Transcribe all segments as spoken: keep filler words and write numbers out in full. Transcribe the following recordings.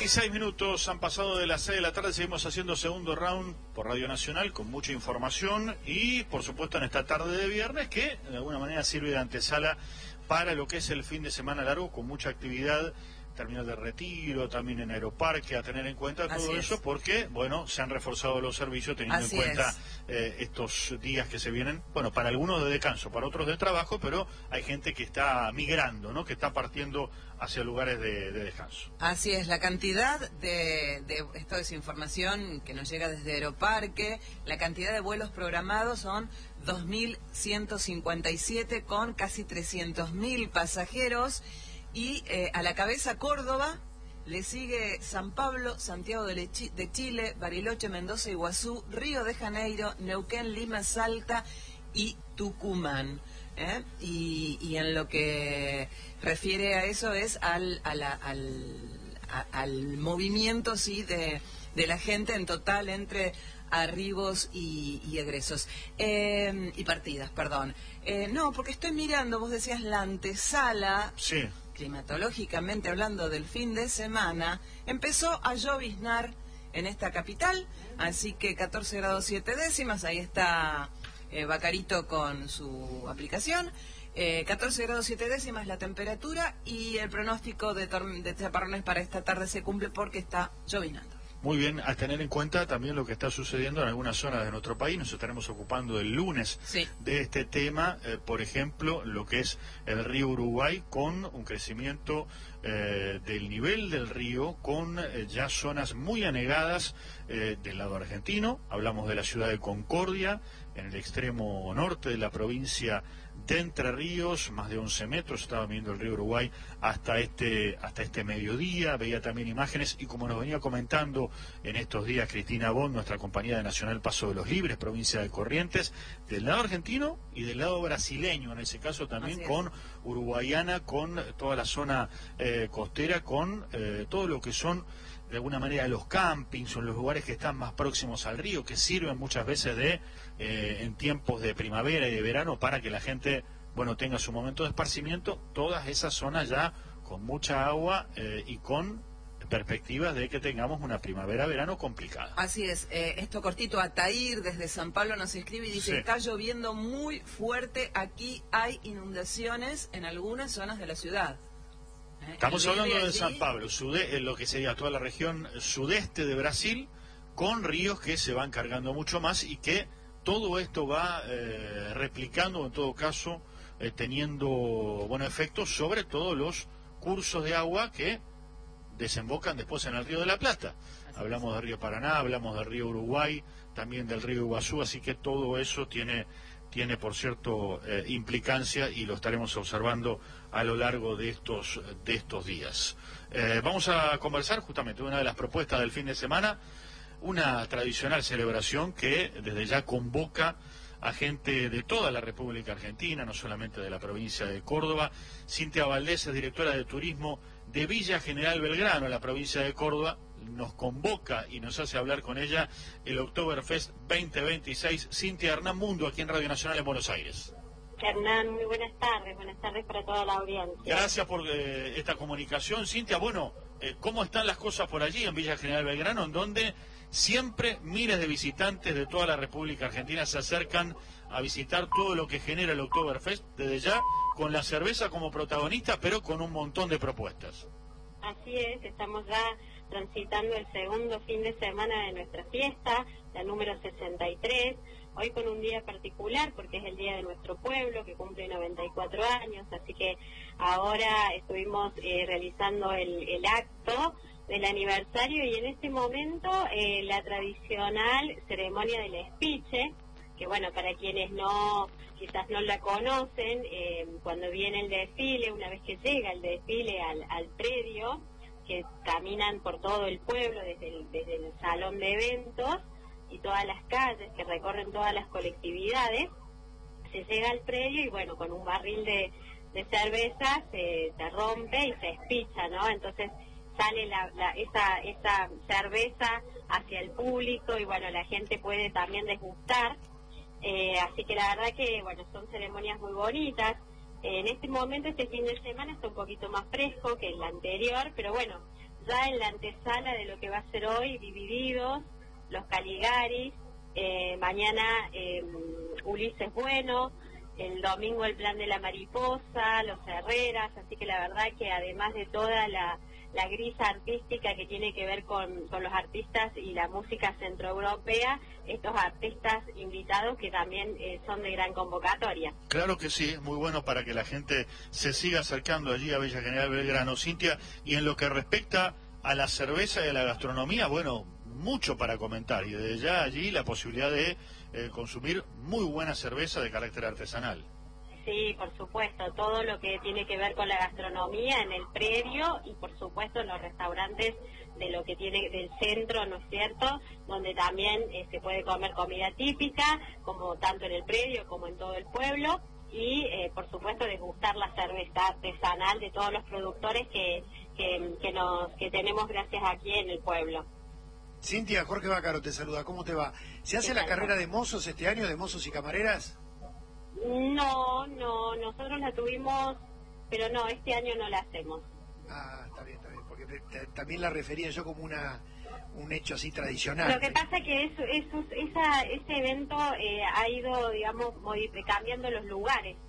veintiséis minutos han pasado de las seis de la tarde, seguimos haciendo segundo round por Radio Nacional con mucha información y por supuesto en esta tarde de viernes que de alguna manera sirve de antesala para lo que es el fin de semana largo con mucha actividad, terminal de Retiro, también en Aeroparque, a tener en cuenta todo Así eso es. porque, bueno, se han reforzado los servicios teniendo Así en cuenta es. eh, estos días que se vienen, bueno, para algunos de descanso, para otros de trabajo, pero hay gente que está migrando, ¿no? Que está partiendo hacia lugares de, de descanso. Así es, la cantidad de, de, esto es información que nos llega desde Aeroparque, la cantidad de vuelos programados son dos mil ciento cincuenta y siete con casi trescientos mil pasajeros. Y eh, a la cabeza Córdoba, le sigue San Pablo, Santiago de, Lechi, de Chile, Bariloche, Mendoza, Iguazú, Río de Janeiro, Neuquén, Lima, Salta y Tucumán. ¿eh? Y, y en lo que refiere a eso es al, a la, al, a, al movimiento sí de, de la gente en total entre arribos y, y egresos. Eh, y partidas, perdón. Eh, no, porque estoy mirando, vos decías la antesala... Sí. Climatológicamente hablando del fin de semana, empezó a lloviznar en esta capital, así que catorce grados siete décimas, ahí está eh, Bacarito con su aplicación, eh, catorce grados siete décimas la temperatura y el pronóstico de, de chaparrones para esta tarde se cumple porque está lloviznando. Muy bien, a tener en cuenta también lo que está sucediendo en algunas zonas de nuestro país. Nos estaremos ocupando el lunes sí. de este tema, eh, por ejemplo, lo que es el río Uruguay con un crecimiento eh, del nivel del río, con eh, ya zonas muy anegadas eh, del lado argentino. Hablamos de la ciudad de Concordia, en el extremo norte de la provincia de Entre Ríos, más de once metros, estaba viendo el río Uruguay hasta este hasta este mediodía, veía también imágenes, y como nos venía comentando en estos días Cristina Bond, nuestra compañía de Nacional Paso de los Libres, provincia de Corrientes, del lado argentino y del lado brasileño, en ese caso también con Uruguayana, con toda la zona eh, costera, con eh, todo lo que son de alguna manera los campings o los lugares que están más próximos al río, que sirven muchas veces de eh, en tiempos de primavera y de verano para que la gente, bueno, tenga su momento de esparcimiento. Todas esas zonas ya con mucha agua eh, y con perspectivas de que tengamos una primavera-verano complicada. Así es, eh, esto cortito, Ataír desde San Pablo nos escribe y dice, sí. Está lloviendo muy fuerte, aquí hay inundaciones en algunas zonas de la ciudad. Estamos hablando de San Pablo, sude, lo que sería toda la región sudeste de Brasil, con ríos que se van cargando mucho más y que todo esto va eh, replicando, en todo caso, eh, teniendo buenos efectos sobre todos los cursos de agua que desembocan después en el río de la Plata. Así hablamos es. del río Paraná, hablamos del río Uruguay, también del río Iguazú, así que todo eso tiene... tiene por cierto eh, implicancia y lo estaremos observando a lo largo de estos de estos días. Eh, vamos a conversar justamente de una de las propuestas del fin de semana, una tradicional celebración que desde ya convoca a gente de toda la República Argentina, no solamente de la provincia de Córdoba. Cintia Valdés es directora de turismo de Villa General Belgrano, en la provincia de Córdoba. Nos convoca y nos hace hablar con ella el Oktoberfest veinte veintiséis. Cintia, Hernán Mundo, aquí en Radio Nacional en Buenos Aires. Hernán, muy buenas tardes, buenas tardes para toda la audiencia. Gracias por eh, esta comunicación, Cintia. Bueno, eh, ¿cómo están las cosas por allí en Villa General Belgrano, en donde siempre miles de visitantes de toda la República Argentina se acercan a visitar todo lo que genera el Oktoberfest, desde ya con la cerveza como protagonista, pero con un montón de propuestas? Así es, estamos ya transitando el segundo fin de semana de nuestra fiesta, la número sesenta y tres, hoy con un día particular porque es el día de nuestro pueblo que cumple noventa y cuatro años, así que ahora estuvimos eh, realizando el, el acto del aniversario y en este momento eh, la tradicional ceremonia del espiche, que bueno, para quienes no quizás no la conocen, eh, cuando viene el desfile, una vez que llega el desfile al, al predio, que caminan por todo el pueblo, desde el, desde el salón de eventos y todas las calles, que recorren todas las colectividades, se llega al predio y bueno, con un barril de, de cerveza se, se rompe y se espicha, ¿no? Entonces sale la, la, esa, esa cerveza hacia el público y bueno, la gente puede también degustar, eh, así que la verdad que bueno, son ceremonias muy bonitas. En este momento, este fin de semana está un poquito más fresco que el anterior, pero bueno, ya en la antesala de lo que va a ser hoy, Divididos, Los Caligaris, eh, mañana eh, Ulises Bueno, el domingo el Plan de la Mariposa, Los Herreras, así que la verdad que además de toda la, la grisa artística que tiene que ver con, con los artistas y la música centroeuropea, estos artistas invitados que también eh, son de gran convocatoria. Claro que sí, es muy bueno para que la gente se siga acercando allí a Villa General Belgrano. Cintia, y en lo que respecta a la cerveza y a la gastronomía, bueno, mucho para comentar, y desde ya allí la posibilidad de eh, consumir muy buena cerveza de carácter artesanal. Sí, por supuesto, todo lo que tiene que ver con la gastronomía en el predio y por supuesto en los restaurantes de lo que tiene del centro, ¿no es cierto?, donde también eh, se puede comer comida típica, como tanto en el predio como en todo el pueblo, y eh, por supuesto degustar la cerveza artesanal de todos los productores que, que, que, nos, que tenemos gracias aquí en el pueblo. Cintia, Jorge Bácaro te saluda, ¿cómo te va? ¿Se hace la carrera de mozos este año, de mozos y camareras? No, no, nosotros la tuvimos, pero no, este año no la hacemos. Ah, está bien, está bien, porque te, te, también la refería yo como una un hecho así tradicional. Lo que pasa que eso, eso, esa, ese evento eh, ha ido, digamos, cambiando los lugares.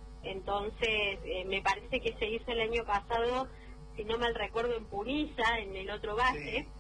Entonces, eh, me parece que se hizo el año pasado, si no mal recuerdo, en Punilla, en el otro base. Sí.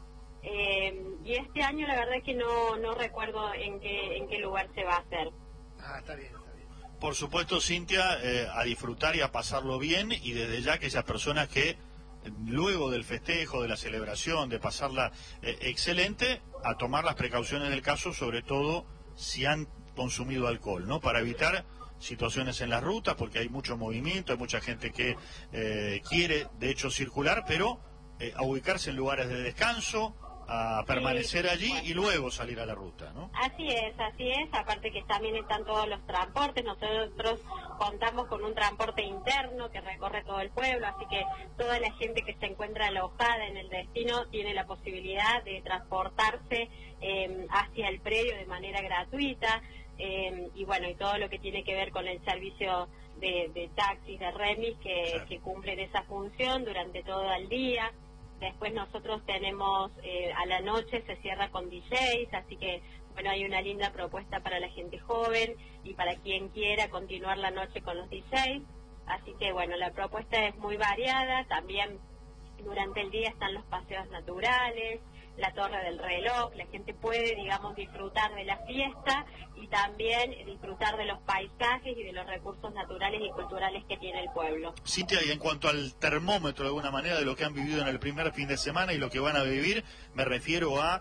Eh, y este año la verdad es que no, no recuerdo en qué, en qué lugar se va a hacer. Ah, está bien, está bien. Por supuesto, Cintia, eh, a disfrutar y a pasarlo bien, y desde ya aquellas personas que luego del festejo, de la celebración, de pasarla eh, excelente, a tomar las precauciones del caso, sobre todo si han consumido alcohol, ¿no? Para evitar situaciones en las rutas, porque hay mucho movimiento, hay mucha gente que eh, quiere, de hecho, circular, pero eh, a ubicarse en lugares de descanso, a permanecer allí y luego salir a la ruta, ¿no? Así es, así es, aparte que también están todos los transportes, nosotros contamos con un transporte interno que recorre todo el pueblo, así que toda la gente que se encuentra alojada en el destino tiene la posibilidad de transportarse eh, hacia el predio de manera gratuita, eh, y bueno, y todo lo que tiene que ver con el servicio de, de taxis, de remis, que, claro, que cumplen esa función durante todo el día. Después nosotros tenemos, eh, a la noche se cierra con D Js, así que, bueno, hay una linda propuesta para la gente joven y para quien quiera continuar la noche con los D Js. Así que, bueno, la propuesta es muy variada. También durante el día están los paseos naturales, la Torre del Reloj. La gente puede, digamos, disfrutar de la fiesta y también disfrutar de los paisajes y de los recursos naturales y culturales que tiene el pueblo. Cintia, y en cuanto al termómetro, de alguna manera, de lo que han vivido en el primer fin de semana y lo que van a vivir, me refiero a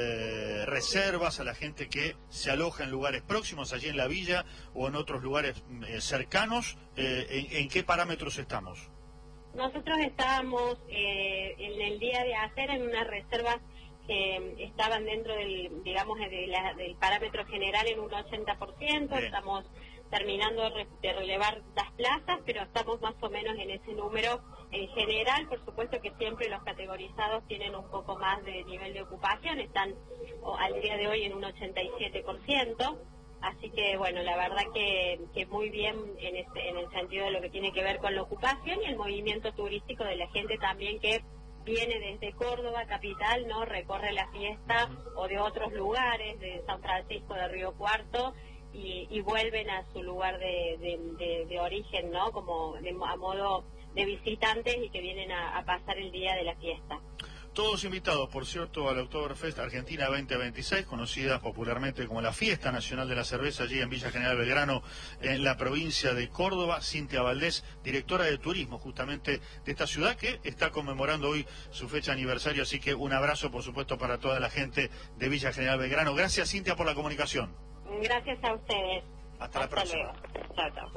eh, reservas, a la gente que se aloja en lugares próximos, allí en la villa o en otros lugares eh, cercanos, eh, ¿en, ¿en qué parámetros estamos? Nosotros estábamos eh, en el día de ayer en unas reservas que estaban dentro del, digamos, de la, del parámetro general en un ochenta por ciento. Bien. Estamos terminando de relevar las plazas, pero estamos más o menos en ese número en general. Por supuesto que siempre los categorizados tienen un poco más de nivel de ocupación, están o, al día de hoy en un ochenta y siete por ciento. Así que, bueno, la verdad que, que muy bien en, este, en el sentido de lo que tiene que ver con la ocupación y el movimiento turístico de la gente también que viene desde Córdoba, capital, ¿no? Recorre la fiesta, o de otros lugares, de San Francisco, de Río Cuarto, y, y vuelven a su lugar de, de, de, de origen, ¿no? Como de, a modo de visitantes y que vienen a, a pasar el día de la fiesta. Todos invitados, por cierto, al Oktoberfest Argentina veinte veintiséis, conocida popularmente como la Fiesta Nacional de la Cerveza, allí en Villa General Belgrano, en la provincia de Córdoba. Cintia Valdés, directora de turismo justamente de esta ciudad, que está conmemorando hoy su fecha aniversario, así que un abrazo, por supuesto, para toda la gente de Villa General Belgrano. Gracias, Cintia, por la comunicación. Gracias a ustedes. Hasta, Hasta la próxima. Luego. Chao, chao.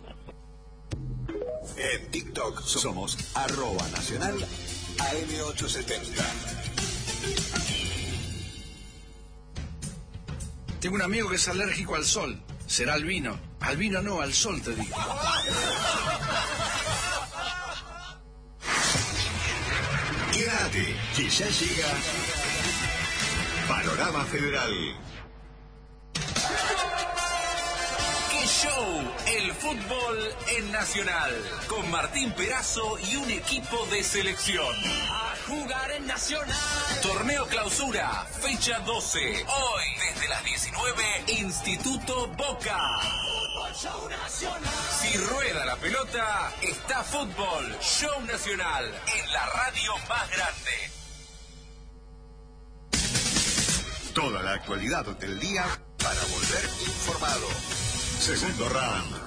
En TikTok somos arroba nacional A M ochocientos setenta. Tengo un amigo que es alérgico al sol. Será al vino. Al vino no, al sol, te digo. Quédate, que ya llega Panorama Federal. ¡Qué show! El fútbol en Nacional, con Martín Perazo y un equipo de selección. jugar en Nacional. Torneo Clausura, fecha doce. Hoy, desde las diecinueve, Instituto Boca. Show Nacional. Si rueda la pelota, está fútbol. Show Nacional, en la radio más grande. Toda la actualidad del día para volver informado. Segundo round.